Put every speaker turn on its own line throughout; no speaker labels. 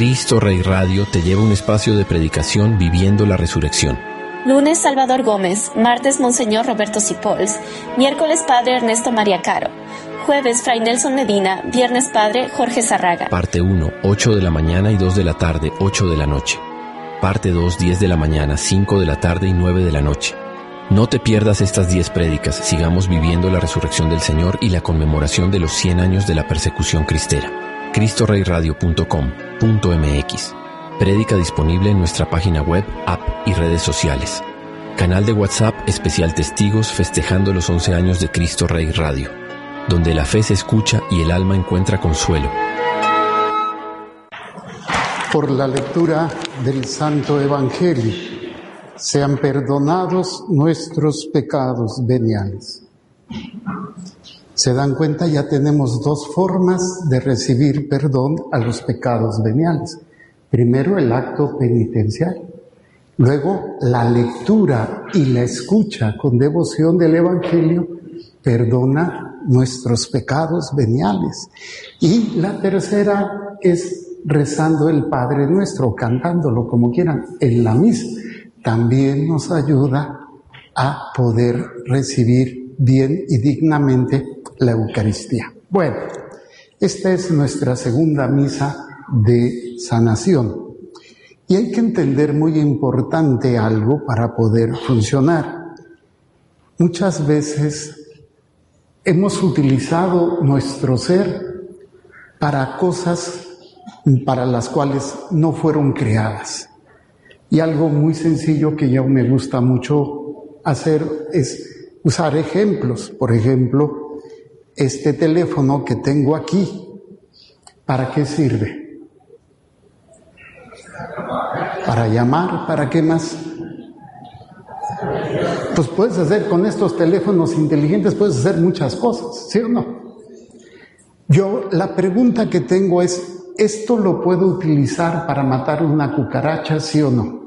Cristo Rey Radio te lleva a un espacio de predicación viviendo la resurrección.
Lunes, Salvador Gómez. Martes, Monseñor Roberto Sipols. Miércoles, Padre Ernesto María Caro. Jueves, Fray Nelson Medina. Viernes, Padre Jorge Zarraga.
Parte 1, 8 de la mañana y 2 de la tarde, 8 de la noche. Parte 2, 10 de la mañana, 5 de la tarde y 9 de la noche. No te pierdas estas 10 prédicas. Sigamos viviendo la resurrección del Señor y la conmemoración de los 100 años de la persecución cristera. CristoReyRadio.com.mx. Prédica disponible en nuestra página web, app y redes sociales. Canal de WhatsApp especial Testigos festejando los 11 años de Cristo Rey Radio, donde la fe se escucha y el alma encuentra consuelo.
Por la lectura del Santo Evangelio, sean perdonados nuestros pecados veniales. Se dan cuenta, ya tenemos dos formas de recibir perdón a los pecados veniales. Primero, el acto penitencial. Luego, la lectura y la escucha con devoción del Evangelio perdona nuestros pecados veniales. Y la tercera es rezando el Padre Nuestro, cantándolo como quieran en la misa. También nos ayuda a poder recibir bien y dignamente la Eucaristía. Bueno, esta es nuestra segunda misa de sanación. Y hay que entender muy importante algo para poder funcionar. Muchas veces hemos utilizado nuestro ser para cosas para las cuales no fueron creadas. Y algo muy sencillo que ya me gusta mucho hacer es usar ejemplos. Por ejemplo, este teléfono que tengo aquí, ¿para qué sirve? Para llamar, ¿para qué más? Pues puedes hacer con estos teléfonos inteligentes, puedes hacer muchas cosas, ¿sí o no? Yo, la pregunta que tengo es, ¿esto lo puedo utilizar para matar una cucaracha, sí o no?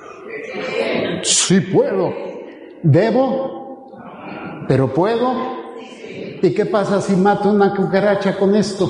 Sí puedo. ¿Debo? ¿Pero puedo? ¿Y qué pasa si mato una cucaracha con esto?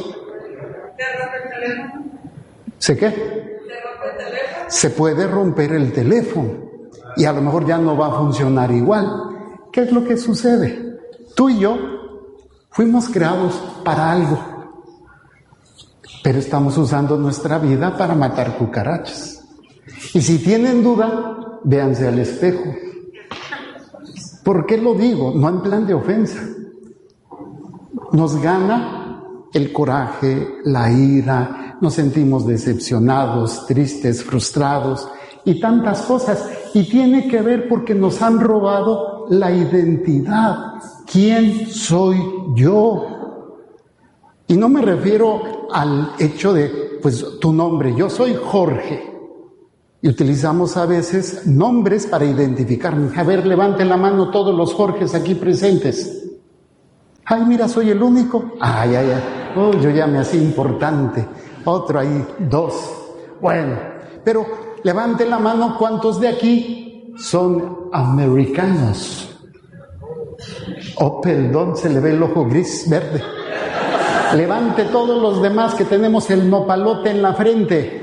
¿Se qué? Se puede romper el teléfono y a lo mejor ya no va a funcionar igual. ¿Qué es lo que sucede? Tú y yo fuimos creados para algo, pero estamos usando nuestra vida para matar cucarachas. Y si tienen duda, véanse al espejo. ¿Por qué lo digo? No en plan de ofensa. Nos gana el coraje, la ira, nos sentimos decepcionados, tristes, frustrados y tantas cosas. Y tiene que ver porque nos han robado la identidad. ¿Quién soy yo? Y no me refiero al hecho de, pues, tu nombre. Yo soy Jorge. Y utilizamos a veces nombres para identificarnos. A ver, levanten la mano todos los Jorges aquí presentes. Ay, mira, soy el único. Ay. Oh, yo ya me hacía importante. Otro ahí, 2. Bueno, pero levanten la mano, ¿cuántos de aquí son americanos? Oh, perdón, se le ve el ojo gris, verde. Levante todos los demás que tenemos el nopalote en la frente.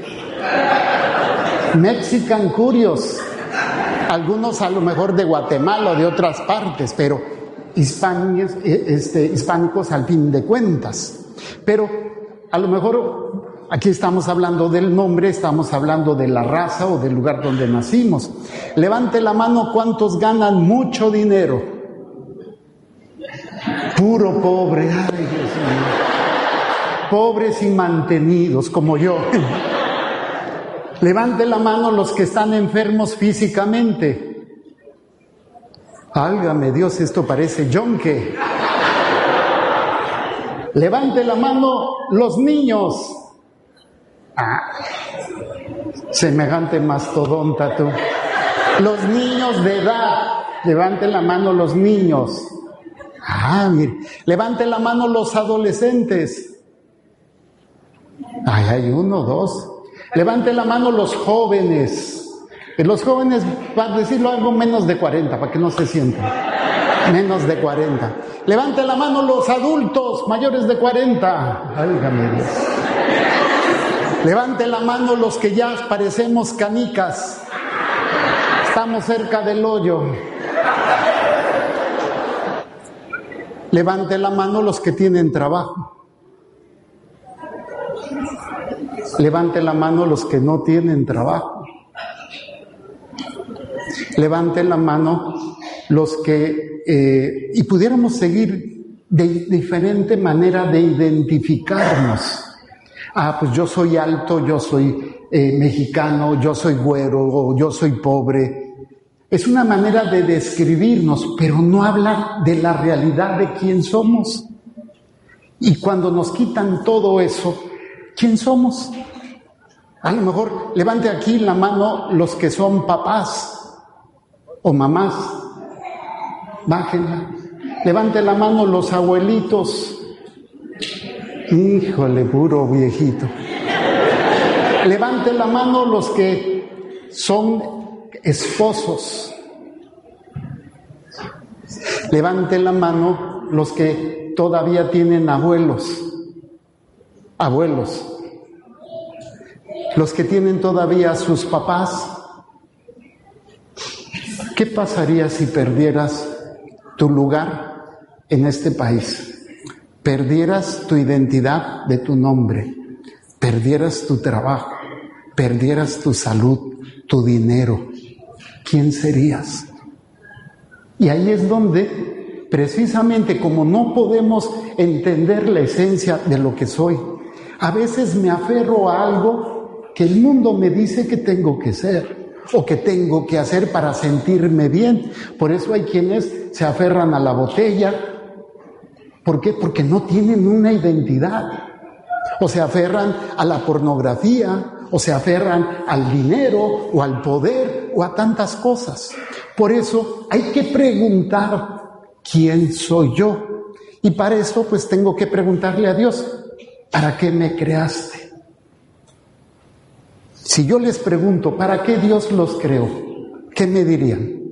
Mexican Curios, algunos a lo mejor de Guatemala o de otras partes, pero hispánicos al fin de cuentas. Pero a lo mejor aquí estamos hablando del nombre, estamos hablando de la raza o del lugar donde nacimos. Levante la mano, ¿cuántos ganan mucho dinero? Puro pobre, ay Dios mío. Pobres y mantenidos como yo. Levante la mano los que están enfermos físicamente. Válgame Dios, esto parece yonque. Levante la mano los niños. Semejante mastodonta tú. Los niños de edad. Levante la mano los niños. Mire. Levante la mano los adolescentes. Hay 1, 2. Levante la mano los jóvenes. Los jóvenes, para decirlo algo, menos de 40, para que no se sientan. Menos de 40. Levante la mano los adultos mayores de 40. Válgame Dios. Levante la mano los que ya parecemos canicas. Estamos cerca del hoyo. Levante la mano los que tienen trabajo. Levante la mano los que no tienen trabajo. Levante la mano los que, y pudiéramos seguir de diferente manera de identificarnos. Pues yo soy alto, yo soy mexicano, yo soy güero, o yo soy pobre. Es una manera de describirnos, pero no habla de la realidad de quién somos. Y cuando nos quitan todo eso, ¿quién somos? A lo mejor levante aquí la mano los que son papás o mamás. Bájenla. Levante la mano los abuelitos. Híjole, puro viejito. Levante la mano los que son esposos. Levante la mano los que todavía tienen abuelos. Los que tienen todavía a sus papás. ¿Qué pasaría si perdieras tu lugar en este país? Perdieras tu identidad de tu nombre, perdieras tu trabajo, perdieras tu salud, tu dinero. ¿Quién serías? Y ahí es donde, precisamente como no podemos entender la esencia de lo que soy, a veces me aferro a algo que el mundo me dice que tengo que ser o que tengo que hacer para sentirme bien. Por eso hay quienes se aferran a la botella. ¿Por qué? Porque no tienen una identidad. O se aferran a la pornografía, o se aferran al dinero, o al poder, o a tantas cosas. Por eso hay que preguntar, ¿quién soy yo? Y para eso pues tengo que preguntarle a Dios, ¿para qué me creaste? Si yo les pregunto, ¿para qué Dios los creó? ¿Qué me dirían?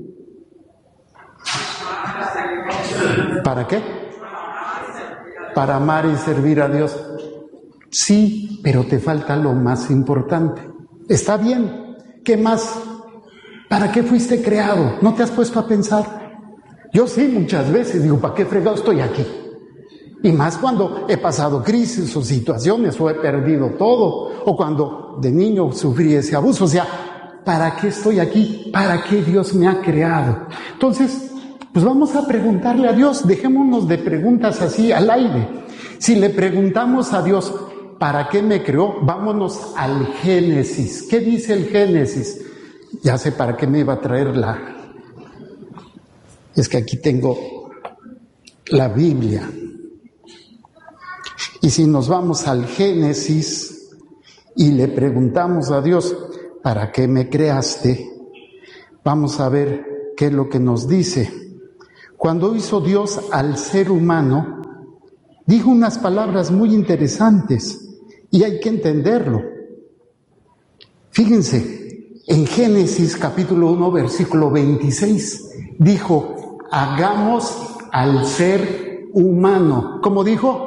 ¿Para qué? Para amar y servir a Dios. Sí, pero te falta lo más importante. Está bien. ¿Qué más? ¿Para qué fuiste creado? ¿No te has puesto a pensar? Yo sí, muchas veces digo, ¿para qué fregado estoy aquí? Y más cuando he pasado crisis o situaciones o he perdido todo, o cuando de niño sufrí ese abuso. O sea, ¿para qué estoy aquí? ¿Para qué Dios me ha creado? Entonces, pues vamos a preguntarle a Dios. Dejémonos de preguntas así al aire. Si le preguntamos a Dios, ¿para qué me creó? Vámonos al Génesis. ¿Qué dice el Génesis? Ya sé para qué me iba a traer Es que aquí tengo la Biblia. Y si nos vamos al Génesis y le preguntamos a Dios, ¿para qué me creaste? Vamos a ver qué es lo que nos dice. Cuando hizo Dios al ser humano, dijo unas palabras muy interesantes y hay que entenderlo. Fíjense, en Génesis capítulo 1, versículo 26, dijo, hagamos al ser humano. ¿Cómo dijo?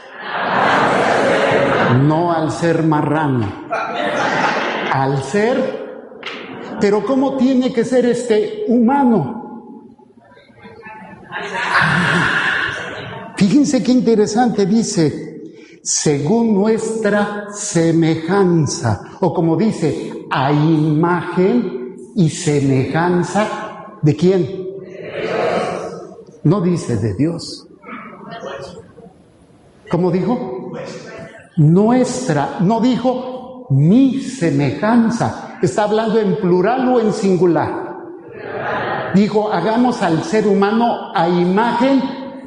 No al ser marrano. Al ser, pero ¿cómo tiene que ser este humano? Fíjense qué interesante, dice, según nuestra semejanza, o como dice, a imagen y semejanza, ¿de quién? No dice de Dios. ¿Cómo dijo? Nuestra, no dijo mi semejanza. ¿Está hablando en plural o en singular? Dijo, hagamos al ser humano a imagen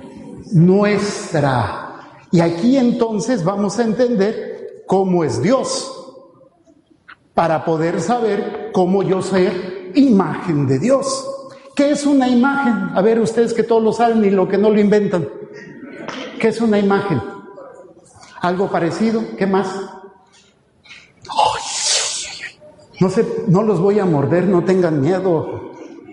nuestra. Y aquí entonces vamos a entender cómo es Dios, para poder saber cómo yo soy imagen de Dios. ¿Qué es una imagen? A ver, ustedes que todos lo saben y lo que no lo inventan. ¿Qué es una imagen? ¿Algo parecido? ¿Qué más? No sé, no los voy a morder, no tengan miedo.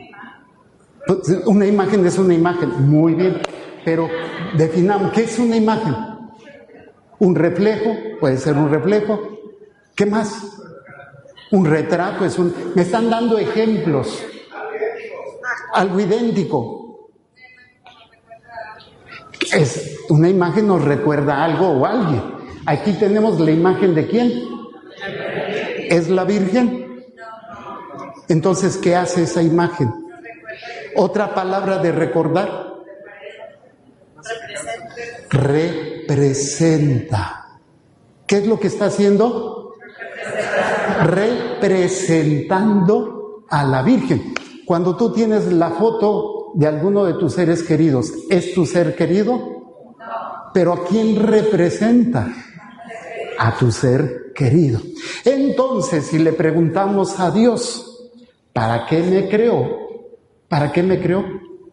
Una imagen es una imagen, muy bien. Pero definamos, ¿qué es una imagen? ¿Un reflejo? Puede ser un reflejo. ¿Qué más? Un retrato me están dando ejemplos. Algo idéntico. Una imagen nos recuerda algo o alguien. Aquí tenemos la imagen de ¿quién? ¿Es la Virgen? Entonces, ¿qué hace esa imagen? Otra palabra de recordar. Representa. ¿Qué es lo que está haciendo? Representando a la Virgen. Cuando tú tienes la foto de alguno de tus seres queridos, ¿es tu ser querido? Pero ¿a quién representa? A tu ser querido. Entonces, si le preguntamos a Dios, ¿para qué me creó? ¿Para qué me creó?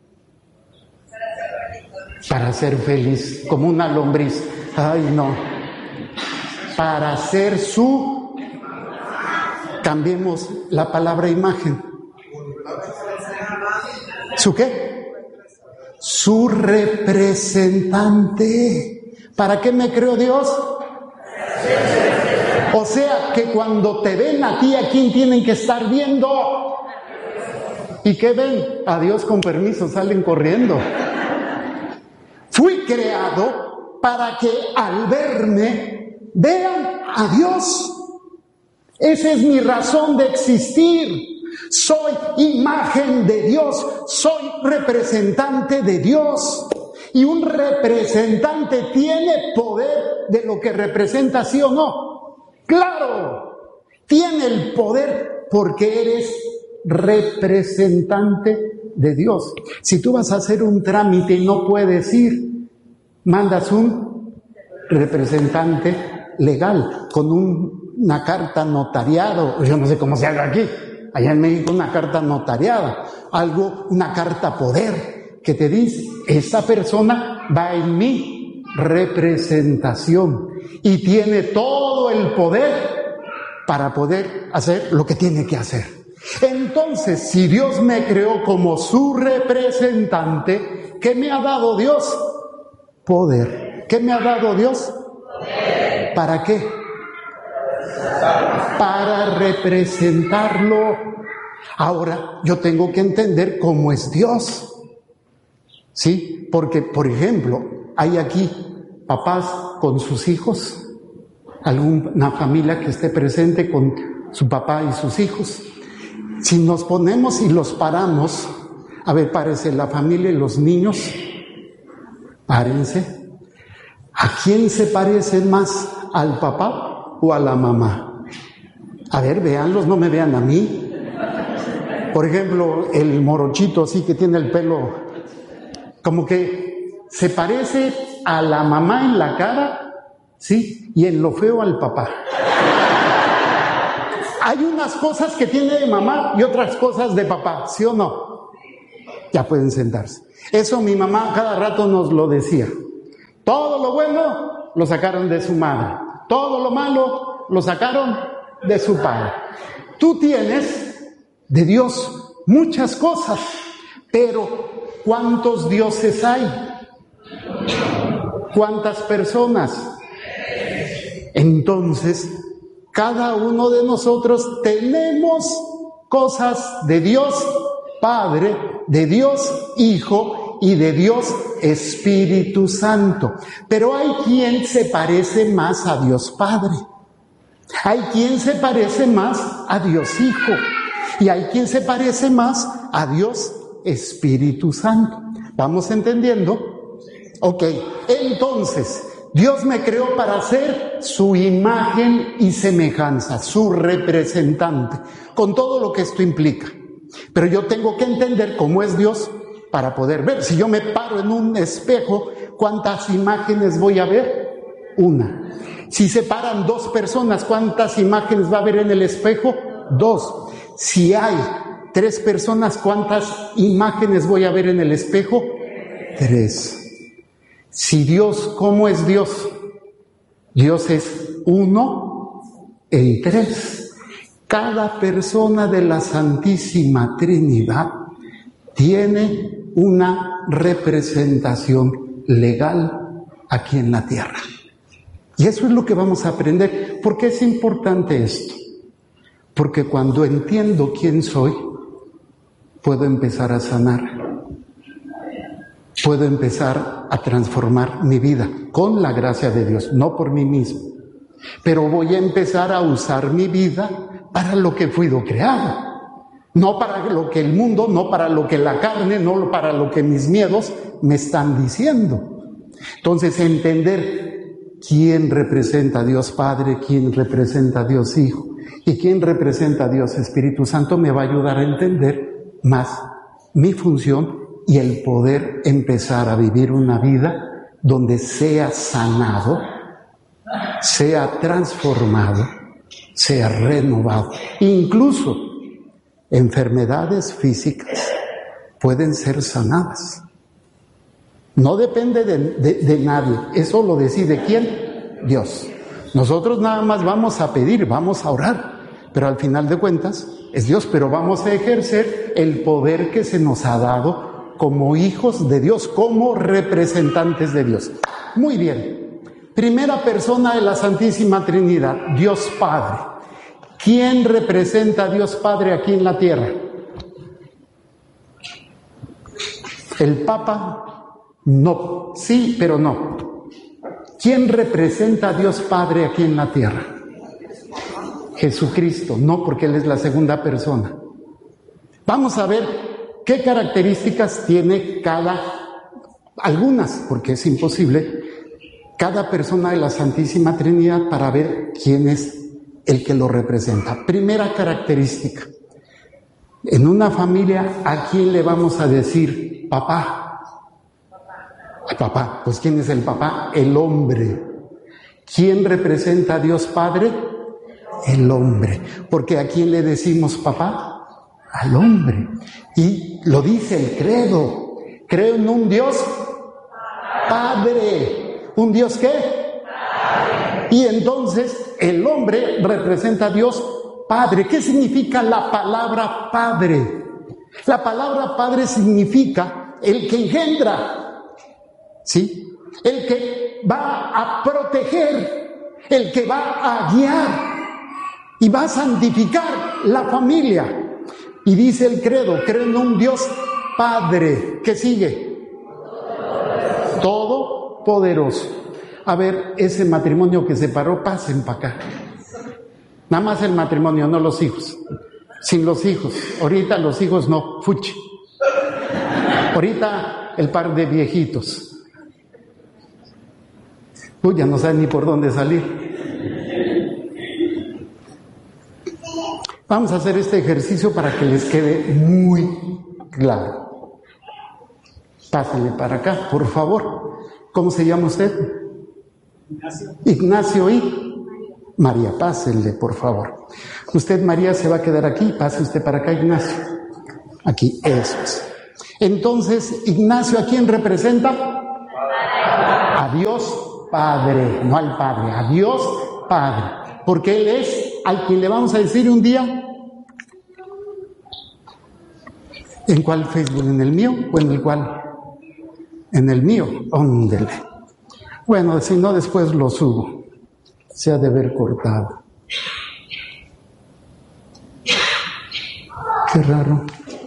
Para ser feliz, como una lombriz. Ay, no. Para ser su... Cambiemos la palabra imagen. ¿Su qué? Su representante. ¿Para qué me creó Dios? O sea, que cuando te ven a ti, ¿a quién tienen que estar viendo? ¿Y qué ven? A Dios, con permiso, salen corriendo. Fui creado para que al verme vean a Dios. Esa es mi razón de existir. Soy imagen de Dios, soy representante de Dios. Y un representante tiene poder de lo que representa, ¿sí o no? ¡Claro! Tiene el poder porque eres representante de Dios. Si tú vas a hacer un trámite y no puedes ir, mandas un representante legal con una carta notariada. Yo no sé cómo se haga aquí. Allá en México una carta notariada, una carta poder que te dice, esta persona va en mi representación y tiene todo el poder para poder hacer lo que tiene que hacer. Entonces, si Dios me creó como su representante, ¿qué me ha dado Dios? Poder. ¿Qué me ha dado Dios? Poder. ¿Para qué? Para representarlo. Ahora, yo tengo que entender cómo es Dios. ¿Sí? Porque, por ejemplo, hay aquí papás con sus hijos, alguna familia que esté presente con su papá y sus hijos. Si nos ponemos y los paramos, a ver, párense la familia y los niños, párense. ¿A quién se parece más? ¿Al papá o a la mamá? A ver, véanlos, no me vean a mí. Por ejemplo, el morochito así que tiene el pelo, como que se parece a la mamá en la cara, ¿sí? Y en lo feo al papá. Hay unas cosas que tiene de mamá y otras cosas de papá, ¿sí o no? Ya pueden sentarse. Eso mi mamá cada rato nos lo decía. Todo lo bueno lo sacaron de su madre. Todo lo malo lo sacaron de su padre. Tú tienes de Dios muchas cosas, pero ¿cuántos dioses hay? ¿Cuántas personas? Entonces, cada uno de nosotros tenemos cosas de Dios Padre, de Dios Hijo y de Dios Espíritu Santo. Pero hay quien se parece más a Dios Padre. Hay quien se parece más a Dios Hijo. Y hay quien se parece más a Dios Espíritu Santo. ¿Vamos entendiendo? Ok, entonces, Dios me creó para ser su imagen y semejanza, su representante, con todo lo que esto implica. Pero yo tengo que entender cómo es Dios para poder ver. Si yo me paro en un espejo, ¿cuántas imágenes voy a ver? Una. Si se paran dos personas, ¿cuántas imágenes va a haber en el espejo? Dos. Si hay tres personas, ¿cuántas imágenes voy a ver en el espejo? Tres. Si Dios, ¿cómo es Dios? Dios es uno en tres. Cada persona de la Santísima Trinidad tiene una representación legal aquí en la tierra. Y eso es lo que vamos a aprender. ¿Por qué es importante esto? Porque cuando entiendo quién soy, puedo empezar a sanar. Puedo empezar a transformar mi vida con la gracia de Dios, no por mí mismo. Pero voy a empezar a usar mi vida para lo que fui creado. No para lo que el mundo, no para lo que la carne, no para lo que mis miedos me están diciendo. Entonces, entender quién representa a Dios Padre, quién representa a Dios Hijo y quién representa a Dios Espíritu Santo me va a ayudar a entender más mi función y el poder empezar a vivir una vida donde sea sanado, sea transformado, sea renovado. Incluso enfermedades físicas pueden ser sanadas. No depende de nadie. Eso lo decide ¿quién? Dios. Nosotros nada más vamos a pedir, vamos a orar, pero al final de cuentas es Dios. Pero vamos a ejercer el poder que se nos ha dado como hijos de Dios, como representantes de Dios. Muy bien. Primera persona de la Santísima Trinidad, Dios Padre. ¿Quién representa a Dios Padre aquí en la tierra? ¿El Papa? No. Sí, pero no. ¿Quién representa a Dios Padre aquí en la tierra? Jesucristo. No, porque Él es la segunda persona. Vamos a ver qué características tiene algunas, porque es imposible, cada persona de la Santísima Trinidad para ver quién es el que lo representa. Primera característica. En una familia, ¿a quién le vamos a decir papá? Papá. Pues ¿quién es el papá? El hombre. ¿Quién representa a Dios Padre? El hombre. Porque ¿a quién le decimos papá? Al hombre. Y lo dice el credo. Creo en un Dios Padre. ¿Un Dios qué? Padre. Y entonces el hombre representa a Dios Padre. ¿Qué significa la palabra Padre? La palabra Padre significa el que engendra, ¿sí? El que va a proteger, el que va a guiar y va a santificar la familia. Y dice el credo, creo en un Dios Padre. ¿Qué sigue? Todopoderoso. A ver, ese matrimonio que se paró, pasen para acá. Nada más el matrimonio, no los hijos. Sin los hijos. Ahorita los hijos no, fuchi. Ahorita el par de viejitos. Uy, ya no saben ni por dónde salir. Vamos a hacer este ejercicio para que les quede muy claro. Pásenle para acá, por favor. ¿Cómo se llama usted? Ignacio. Ignacio y María. Pásenle, por favor. Usted, María, se va a quedar aquí. Pase usted para acá, Ignacio. Aquí, eso es. Entonces, Ignacio, ¿a quién representa? A Dios Padre, no al Padre, a Dios Padre. Porque Él es al quien le vamos a decir un día. ¿En cuál Facebook? ¿En el mío o en el cual? En el mío. Óndele. Bueno, si no, después lo subo. Se ha de haber cortado. Qué raro.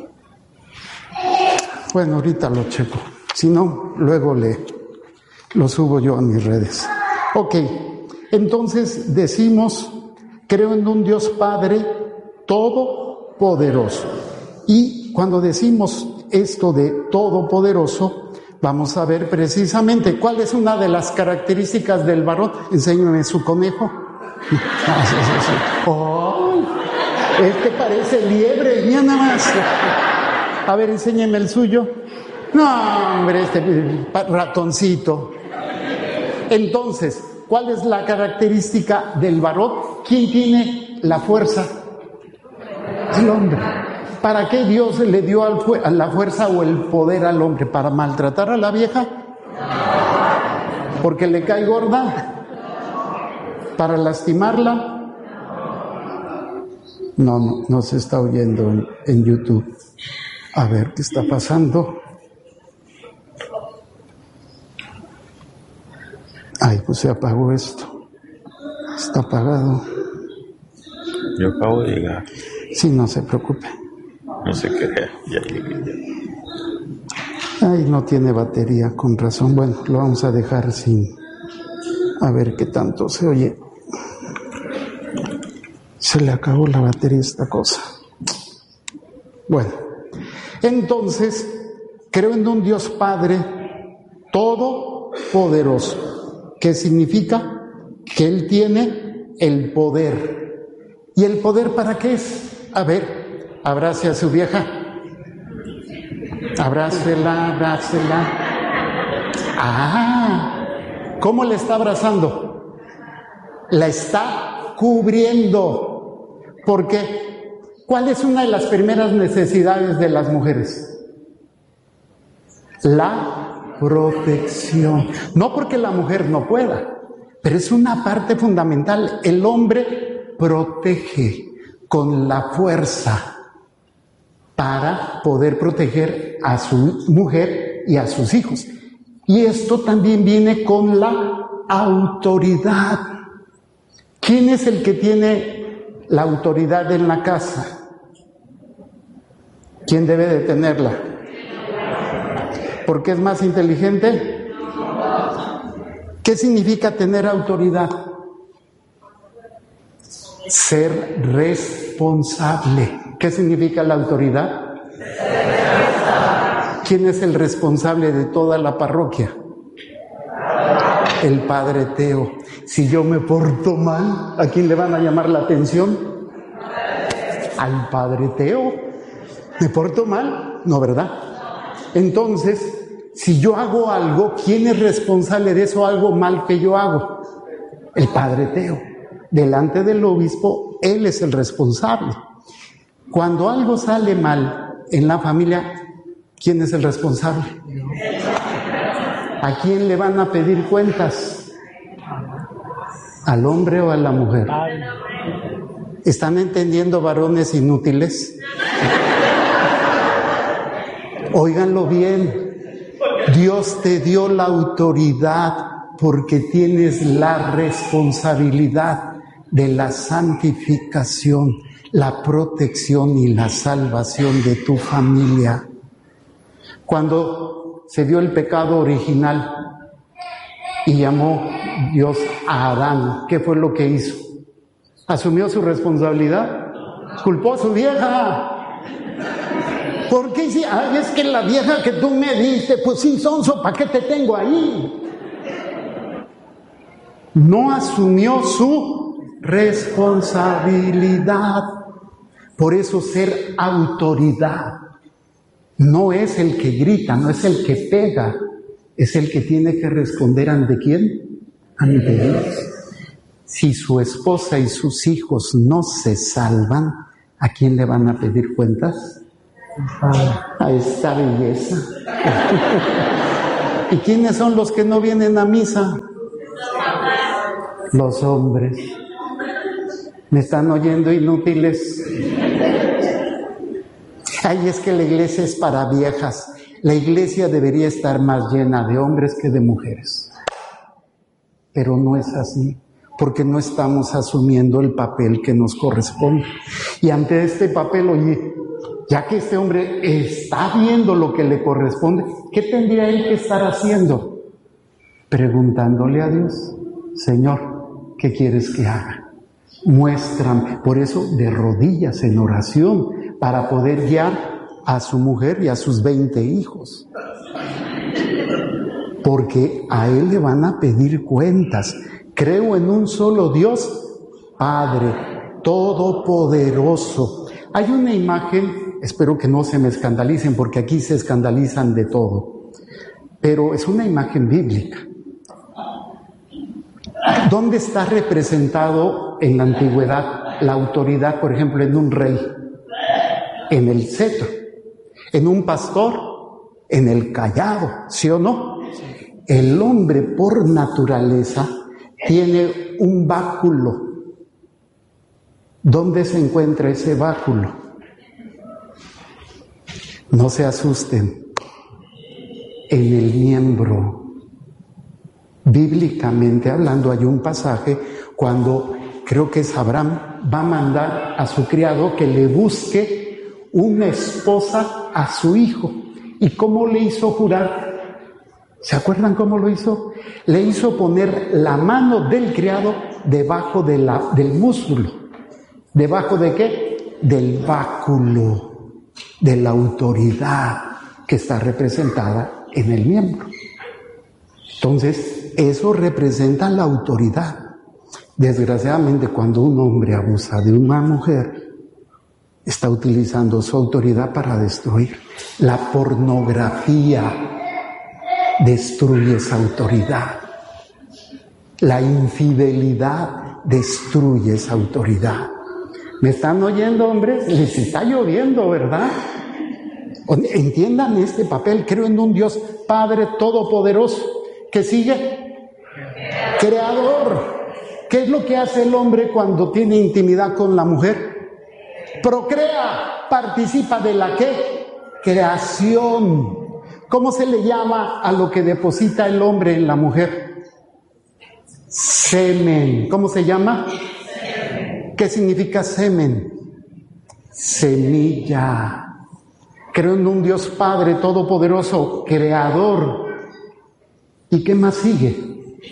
Bueno, ahorita lo checo. Si no, luego lo subo yo a mis redes. Ok. Entonces decimos, creo en un Dios Padre todopoderoso. Y cuando decimos esto de todopoderoso, vamos a ver precisamente cuál es una de las características del varón. Enséñame su conejo. ¡Oh! Este parece liebre, mira nada más. A ver, enséñeme el suyo. No, hombre, este ratoncito. Entonces, ¿cuál es la característica del varón? ¿Quién tiene la fuerza? El hombre. ¿Para qué Dios le dio la fuerza o el poder al hombre? ¿Para maltratar a la vieja? ¿Porque le cae gorda? ¿Para lastimarla? No se está oyendo en YouTube. A ver, ¿qué está pasando? Ay, pues se apagó esto. Está apagado.
Yo acabo de llegar.
Sí, no se preocupe.
No se crea, ya llegué.
Ay, no tiene batería, con razón. Bueno, lo vamos a dejar sin... A ver qué tanto se oye. Se le acabó la batería a esta cosa. Bueno, entonces, creo en un Dios Padre todopoderoso. ¿Qué significa? Que Él tiene el poder. ¿Y el poder para qué es? A ver, abrace a su vieja. Abrácela. ¿Cómo le está abrazando? La está cubriendo. ¿Por qué? ¿Cuál es una de las primeras necesidades de las mujeres? La protección. No porque la mujer no pueda, pero es una parte fundamental. El hombre protege con la fuerza para poder proteger a su mujer y a sus hijos. Y esto también viene con la autoridad. ¿Quién es el que tiene la autoridad en la casa? ¿Quién debe de tenerla? ¿Porque es más inteligente? ¿Qué significa tener autoridad? Ser responsable. ¿Qué significa la autoridad? ¿Quién es el responsable de toda la parroquia? El Padre Teo. Si yo me porto mal, ¿a quién le van a llamar la atención? Al Padre Teo. ¿Me porto mal? No, ¿verdad? Entonces, si yo hago algo, ¿quién es responsable de eso algo mal que yo hago? El Padre Teo. Delante del obispo, él es el responsable. Cuando algo sale mal en la familia, ¿quién es el responsable? ¿A quién le van a pedir cuentas? ¿Al hombre o a la mujer? ¿Están entendiendo, varones inútiles? Óiganlo bien. Dios te dio la autoridad porque tienes la responsabilidad de la santificación, la protección y la salvación de tu familia. Cuando se dio el pecado original y llamó Dios a Adán, ¿qué fue lo que hizo? ¿Asumió su responsabilidad? Culpó a su vieja. ¿Por qué? Ay, es que la vieja que tú me diste, pues sí, sonso, ¿para qué te tengo ahí? No asumió su responsabilidad. Por eso ser autoridad no es el que grita, no es el que pega, es el que tiene que responder ante ¿quién? Ante Dios. Si su esposa y sus hijos no se salvan, ¿a quién le van a pedir cuentas? A esta belleza. ¿Y quiénes son los que no vienen a misa? Los hombres. ¿Me están oyendo, inútiles? Ay, es que la iglesia es para viejas. La iglesia debería estar más llena de hombres que de mujeres. Pero no es así, porque no estamos asumiendo el papel que nos corresponde. Y ante este papel, oye, ya que este hombre está viendo lo que le corresponde, ¿qué tendría él que estar haciendo? Preguntándole a Dios, Señor, ¿qué quieres que haga? Muéstrame. Por eso, de rodillas en oración, para poder guiar a su mujer y a sus 20 hijos. Porque a él le van a pedir cuentas. Creo en un solo Dios, Padre, todopoderoso. Hay una imagen, espero que no se me escandalicen, porque aquí se escandalizan de todo, pero es una imagen bíblica. ¿Dónde está representado en la antigüedad la autoridad, por ejemplo, en un rey? En el cetro. En un pastor, en el cayado, ¿sí o no? El hombre por naturaleza tiene un báculo. ¿Dónde se encuentra ese báculo? No se asusten. En el miembro. Bíblicamente hablando, hay un pasaje cuando creo que es Abraham, va a mandar a su criado que le busque una esposa a su hijo. ¿Y cómo le hizo jurar? ¿Se acuerdan cómo lo hizo? Le hizo poner la mano del criado debajo del músculo. ¿Debajo de qué? Del báculo, de la autoridad que está representada en el miembro. Entonces, eso representa la autoridad. Desgraciadamente, cuando un hombre abusa de una mujer, está utilizando su autoridad para destruir. La pornografía destruye esa autoridad. La infidelidad destruye esa autoridad. ¿Me están oyendo, hombres? Les está lloviendo, ¿verdad? Entiendan este papel. Creo en un Dios Padre Todopoderoso. ¿Qué sigue? Creador. ¿Qué es lo que hace el hombre cuando tiene intimidad con la mujer? Procrea, participa de la ¿qué? Creación. ¿Cómo se le llama a lo que deposita el hombre en la mujer? Semen. ¿Cómo se llama? Semen. ¿Qué significa semen? Semilla. Creo en un Dios Padre Todopoderoso, Creador. ¿Y qué más sigue?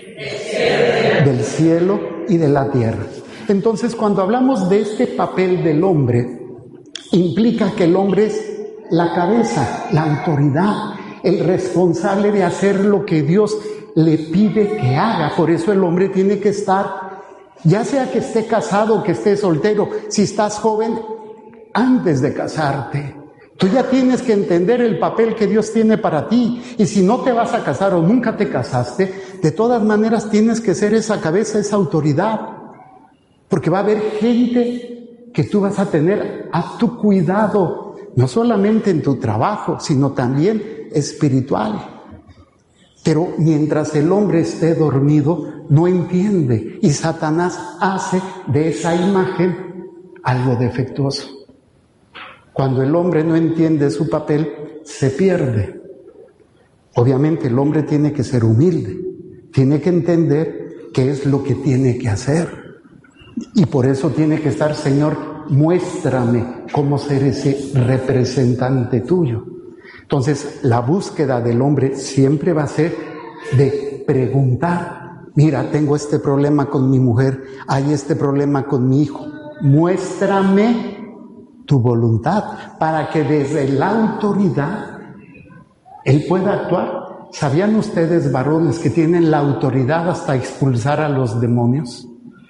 Del cielo y de la tierra. Entonces, cuando hablamos de este papel del hombre, implica que el hombre es la cabeza, la autoridad, el responsable de hacer lo que Dios le pide que haga. Por eso el hombre tiene que estar, ya sea que esté casado o que esté soltero, si estás joven, antes de casarte. Tú ya tienes que entender el papel que Dios tiene para ti. Y si no te vas a casar o nunca te casaste, de todas maneras tienes que ser esa cabeza, esa autoridad. Porque va a haber gente que tú vas a tener a tu cuidado, no solamente en tu trabajo, sino también espiritual. Pero mientras el hombre esté dormido, no entiende. Y Satanás hace de esa imagen algo defectuoso. Cuando el hombre no entiende su papel, se pierde. Obviamente el hombre tiene que ser humilde, tiene que entender qué es lo que tiene que hacer. Y por eso tiene que estar, Señor, muéstrame cómo ser ese representante tuyo. Entonces, la búsqueda del hombre siempre va a ser de preguntar, mira, tengo este problema con mi mujer, hay este problema con mi hijo, muéstrame tu voluntad, para que desde la autoridad Él pueda actuar. ¿Sabían ustedes, varones, que tienen la autoridad hasta expulsar a los demonios?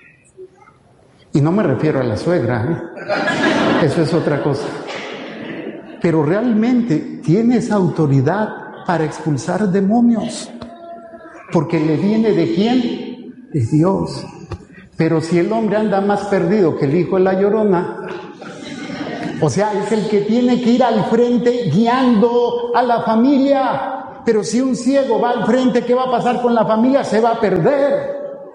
Y no me refiero a la suegra, ¿eh? Eso es otra cosa. Pero realmente tiene esa autoridad para expulsar demonios, porque le viene ¿de quién? De Dios. Pero si el hombre anda más perdido que el hijo de la llorona, o sea, es el que tiene que ir al frente guiando a la familia. Pero si un ciego va al frente, ¿qué va a pasar con la familia? Se va a perder.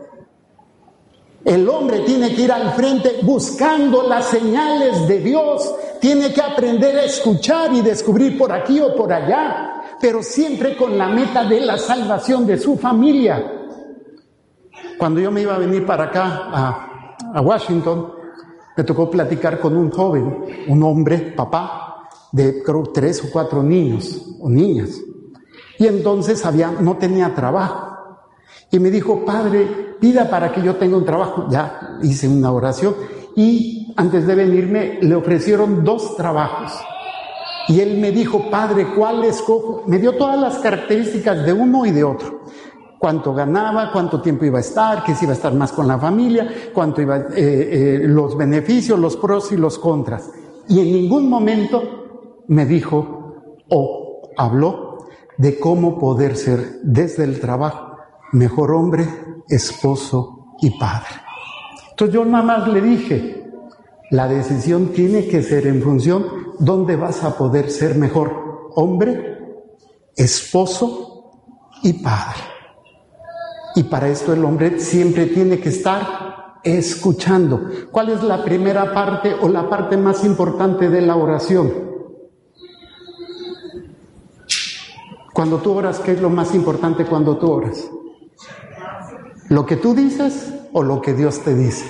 El hombre tiene que ir al frente buscando las señales de Dios. Tiene que aprender a escuchar y descubrir por aquí o por allá. Pero siempre con la meta de la salvación de su familia. Cuando yo me iba a venir para acá, a Washington, me tocó platicar con un joven, un hombre, papá, de creo 3 o 4 niños o niñas. Y entonces no tenía trabajo. Y me dijo, padre, pida para que yo tenga un trabajo. Ya hice una oración. Y antes de venirme le ofrecieron 2 trabajos. Y él me dijo, padre, ¿cuál escojo? Me dio todas las características de uno y de otro. Cuánto ganaba, cuánto tiempo iba a estar, que si iba a estar más con la familia, cuánto iba, los beneficios, los pros y los contras. Y en ningún momento me dijo o habló de cómo poder ser desde el trabajo mejor hombre, esposo y padre. Entonces yo nada más le dije, la decisión tiene que ser en función dónde vas a poder ser mejor hombre, esposo y padre. Y para esto el hombre siempre tiene que estar escuchando. ¿Cuál es la primera parte o la parte más importante de la oración? Cuando tú oras, ¿qué es lo más importante cuando tú oras? ¿Lo que tú dices o lo que Dios te dice?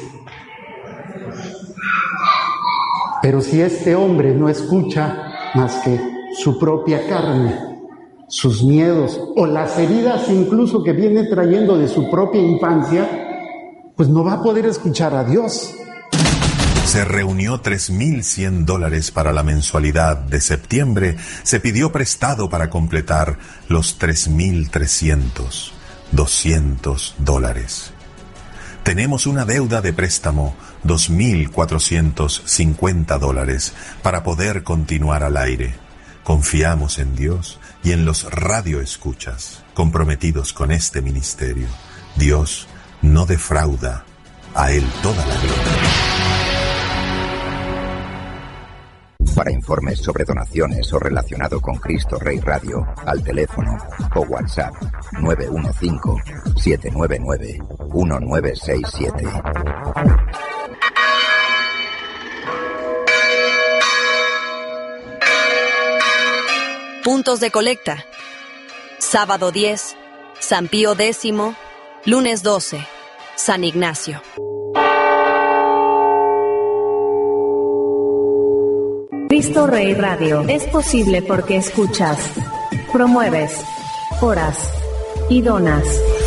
Pero si este hombre no escucha más que su propia carne, sus miedos o las heridas incluso que viene trayendo de su propia infancia, pues no va a poder escuchar a Dios.
Se reunió $3,100 para la mensualidad de septiembre. Se pidió prestado para completar los 3,300, $200. Tenemos una deuda de préstamo, $2,450, para poder continuar al aire. Confiamos en Dios y en los radioescuchas comprometidos con este ministerio. Dios no defrauda, a Él toda la gloria.
Para informes sobre donaciones o relacionado con Cristo Rey Radio, al teléfono o WhatsApp 915-799-1967.
Puntos de colecta. Sábado 10, San Pío X, lunes 12, San Ignacio.
Cristo Rey Radio es posible porque escuchas, promueves, oras y donas.